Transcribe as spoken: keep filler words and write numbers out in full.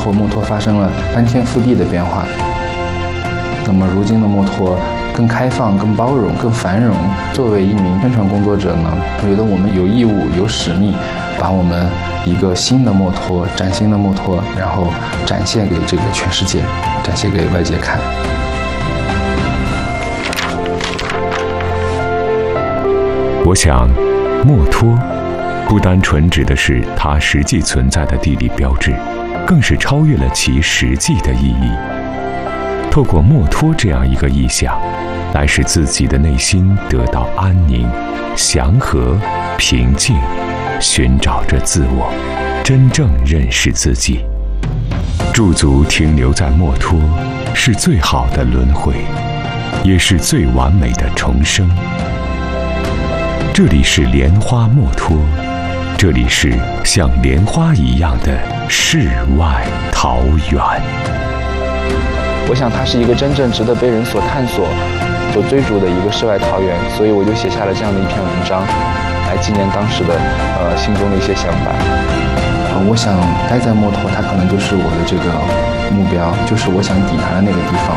后，墨脱发生了翻天覆地的变化。那么如今的墨脱更开放、更包容、更繁荣。作为一名宣传工作者呢，我觉得我们有义务、有使命，把我们一个新的墨脱、崭新的墨脱，然后展现给这个全世界，展现给外界看。 我想，墨脱不单纯指的是它实际存在的地理标志，更是超越了其实际的意义。透过墨脱这样一个意象，来使自己的内心得到安宁、祥和、平静，寻找着自我，真正认识自己。驻足停留在墨脱，是最好的轮回，也是最完美的重生。这里是莲花墨脱，这里是像莲花一样的世外桃源。 我想它是一个真正值得被人所探索、所追逐的一个世外桃源，所以我就写下了这样的一篇文章，来纪念当时的呃心中的一些想法。呃，我想待在墨脱，它可能就是我的这个目标，就是我想抵达的那个地方。